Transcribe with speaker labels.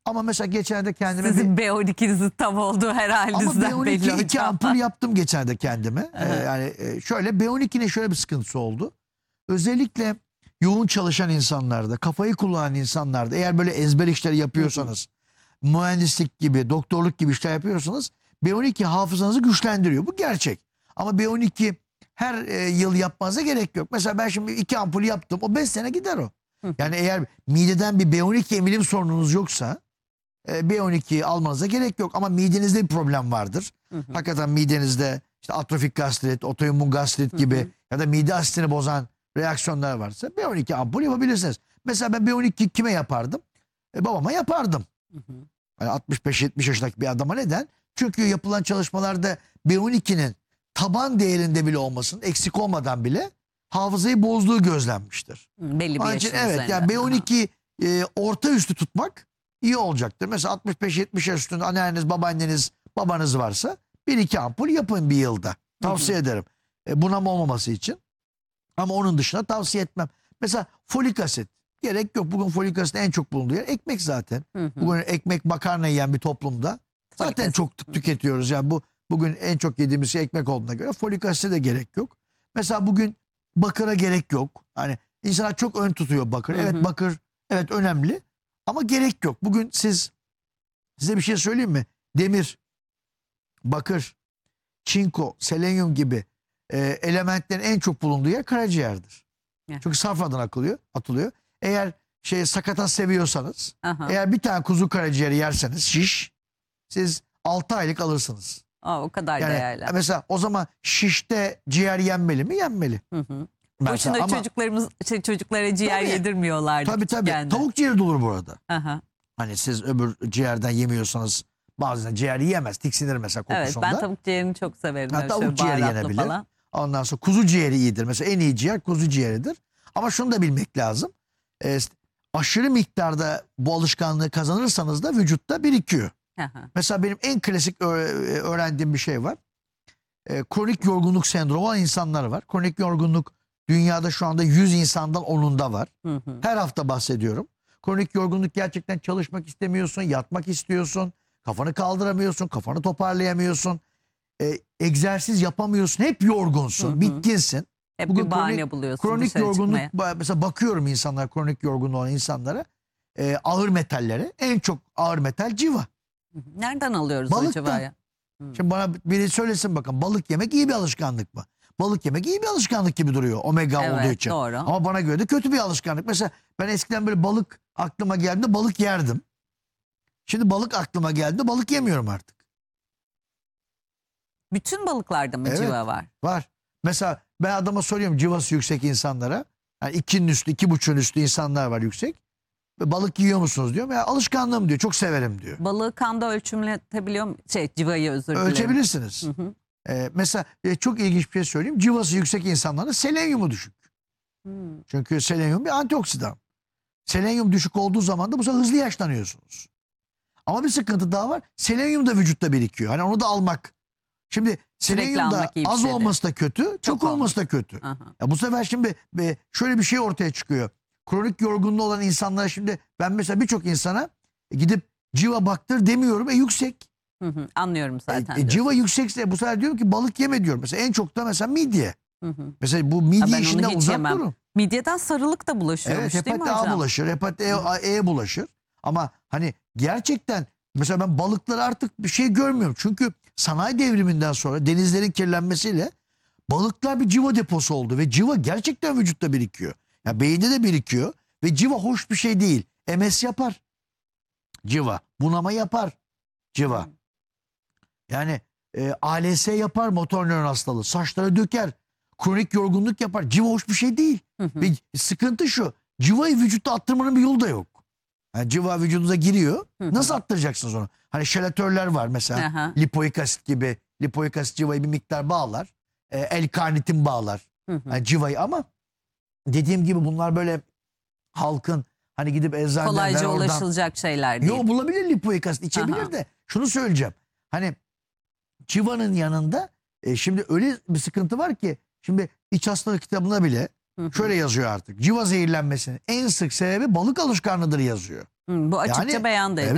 Speaker 1: Ama mesela geçen de kendime
Speaker 2: Sizin B12'nizin tam olduğu her
Speaker 1: ama
Speaker 2: halinizden belli
Speaker 1: B12 2
Speaker 2: hocam.
Speaker 1: ampul yaptım geçen de kendime. Yani şöyle B12'nin şöyle bir sıkıntısı oldu. Özellikle yoğun çalışan insanlarda, kafayı kullanan insanlarda, eğer böyle ezber işler yapıyorsanız, mühendislik gibi, doktorluk gibi işler yapıyorsanız B12 hafızanızı güçlendiriyor. Bu gerçek. Ama B12 her yıl yapmanıza gerek yok. Mesela ben şimdi 2 ampul yaptım. O 5 sene gider o. Yani eğer mideden bir B12 emilim sorununuz yoksa B12 almanıza gerek yok. Ama midenizde bir problem vardır. Hakikaten midenizde işte atrofik gastrit, otoimmün gastrit gibi ya da mide asitini bozan reaksiyonlar varsa B12 ampul yapabilirsiniz. Mesela ben B12 kime yapardım? Babama yapardım. Yani 65-70 yaşındaki bir adama neden? Çünkü yapılan çalışmalarda B12'nin taban değerinde bile olmasın, eksik olmadan bile hafızayı bozduğu gözlenmiştir.
Speaker 2: Belli bir
Speaker 1: Onun
Speaker 2: yaşın
Speaker 1: için evet,
Speaker 2: üzerinde.
Speaker 1: yani B12 orta üstü tutmak iyi olacaktır. Mesela 65-70 yaş üstünde anneanneniz, babaanneniz, babanız varsa 1-2 ampul yapın bir yılda. Tavsiye ederim. Bunama olmaması için. Ama onun dışında tavsiye etmem. Mesela folik asit. Gerek yok. Bugün folik asitin en çok bulunduğu yer ekmek zaten. Bugün ekmek makarna yiyen bir toplumda zaten çok tüketiyoruz. Yani bugün en çok yediğimiz şey ekmek olduğuna göre folik asite de gerek yok. Mesela bugün bakıra gerek yok. Hani insanlar çok ön tutuyor bakır. Evet, bakır evet önemli ama gerek yok. Bugün size bir şey söyleyeyim mi? Demir, bakır, çinko, selenyum gibi elementlerin en çok bulunduğu yer karaciğerdir.
Speaker 2: Yani.
Speaker 1: Çünkü safradan atılıyor. Eğer sakatat seviyorsanız, eğer bir tane kuzu karaciğeri yerseniz şiş, siz 6 aylık alırsınız.
Speaker 2: O kadar
Speaker 1: Yani
Speaker 2: değerli.
Speaker 1: mesela o zaman şişte ciğer yenmeli mi? Yenmeli.
Speaker 2: Boşuna
Speaker 1: Ama
Speaker 2: çocuklara ciğer
Speaker 1: Tabii.
Speaker 2: yedirmiyorlardı.
Speaker 1: tabii.
Speaker 2: küçükken de.
Speaker 1: Tavuk ciğeri de olur bu arada.
Speaker 2: Aha.
Speaker 1: Hani siz öbür ciğerden yemiyorsanız bazen ciğer yiyemez. Tiksinir mesela
Speaker 2: Evet,
Speaker 1: kokusundan.
Speaker 2: ben tavuk ciğerini çok severim.
Speaker 1: Ha,
Speaker 2: Öyle
Speaker 1: tavuk
Speaker 2: şöyle
Speaker 1: ciğeri
Speaker 2: baharatlı
Speaker 1: yenebilir.
Speaker 2: falan.
Speaker 1: Ondan sonra kuzu ciğeri iyidir. Mesela en iyi ciğer kuzu ciğeridir. Ama şunu da bilmek lazım. Aşırı miktarda bu alışkanlığı kazanırsanız da vücutta birikiyor.
Speaker 2: Aha.
Speaker 1: Mesela benim en klasik öğrendiğim bir şey var. Kronik yorgunluk sendromu olan insanlar var. Kronik yorgunluk dünyada şu anda 100 insandan 10'unda var. Her hafta bahsediyorum. Kronik yorgunluk gerçekten çalışmak istemiyorsun, yatmak istiyorsun, kafanı kaldıramıyorsun, kafanı toparlayamıyorsun. Egzersiz yapamıyorsun, hep yorgunsun, bitkinsin.
Speaker 2: Hep
Speaker 1: Bugün
Speaker 2: bir bahane buluyorsun
Speaker 1: kronik
Speaker 2: dışarı
Speaker 1: yorgunluk,
Speaker 2: çıkmaya.
Speaker 1: mesela bakıyorum insanlar, kronik yorgun olan insanlara, ağır metallere, en çok ağır metal civa.
Speaker 2: Nereden alıyoruz
Speaker 1: Balıktan.
Speaker 2: acaba ya?
Speaker 1: Şimdi bana biri söylesin bakın, balık yemek iyi bir alışkanlık mı? Balık yemek iyi bir alışkanlık gibi duruyor omega olduğu
Speaker 2: Evet,
Speaker 1: için.
Speaker 2: doğru.
Speaker 1: Ama bana göre de kötü bir alışkanlık. Mesela ben eskiden böyle balık aklıma geldiğinde balık yerdim. Şimdi balık aklıma geldiğinde balık yemiyorum artık.
Speaker 2: Bütün balıklarda mı
Speaker 1: Evet.
Speaker 2: civa var?
Speaker 1: Var. Mesela ben adama soruyorum civası yüksek insanlara. Yani 2'nin üstü, 2,5'ün üstü insanlar var yüksek. Ve balık yiyor musunuz diyorum. Ya alışkanlığım diyor. Çok severim diyor.
Speaker 2: Balığı kanda ölçümletebiliyor mu? Civayı özür dilerim.
Speaker 1: Ölçebilirsiniz. Mesela çok ilginç bir şey söyleyeyim. Civası yüksek insanların selenyumu düşük. Çünkü selenyum bir antioksidan. Selenyum düşük olduğu zaman da bu sefer hızlı yaşlanıyorsunuz. Ama bir sıkıntı daha var. Selenyum da vücutta birikiyor. Hani onu da almak. Şimdi selenyum da
Speaker 2: almak iyi bir
Speaker 1: az
Speaker 2: şey
Speaker 1: olması da kötü, çok olması da kötü. Ya bu sefer şimdi şöyle bir şey ortaya çıkıyor. Kronik yorgunluğu olan insanlara şimdi ben mesela birçok insana gidip civa baktır demiyorum. Yüksek.
Speaker 2: Anlıyorum zaten.
Speaker 1: Civa yüksekse bu sefer diyorum ki balık yeme diyorum. Mesela en çok da mesela midye. Mesela bu
Speaker 2: Ben
Speaker 1: midye
Speaker 2: onu
Speaker 1: işinden
Speaker 2: hiç
Speaker 1: uzak
Speaker 2: yemem.
Speaker 1: durun.
Speaker 2: Midyeden sarılık da bulaşıyormuş
Speaker 1: Evet,
Speaker 2: değil mi
Speaker 1: hepatit
Speaker 2: hocam?
Speaker 1: A bulaşır, hepatit E bulaşır. Ama hani gerçekten mesela ben balıkları artık bir şey görmüyorum. Çünkü sanayi devriminden sonra denizlerin kirlenmesiyle balıklar bir civa deposu oldu. Ve civa gerçekten vücutta birikiyor. Ya beyinde de birikiyor. Ve civa hoş bir şey değil. MS yapar. Civa. Bunama yapar. Civa. Yani ALS yapar, motor nöron hastalığı. Saçları döker. Kronik yorgunluk yapar. Civa hoş bir şey değil. Ve sıkıntı şu. Civayı vücutta attırmanın bir yolu da yok. Yani civa vücudunuza giriyor. Nasıl attıracaksınız onu? Hani şelatörler var mesela. Lipoik asit gibi. Lipoik asit civayı bir miktar bağlar. L-karnitin bağlar. Yani civayı, ama dediğim gibi bunlar böyle halkın hani gidip eczaneden
Speaker 2: Kolayca ulaşılacak şeyler değil.
Speaker 1: Yok, bulabilir lipoik asit, içebilir de. Şunu söyleyeceğim. Hani civanın yanında şimdi öyle bir sıkıntı var ki, şimdi iç hastalık kitabında bile şöyle yazıyor artık. Civa zehirlenmesinin en sık sebebi balık alışkanlığıdır yazıyor.
Speaker 2: Bu açıkça
Speaker 1: Yani,
Speaker 2: beyan da edilmiş.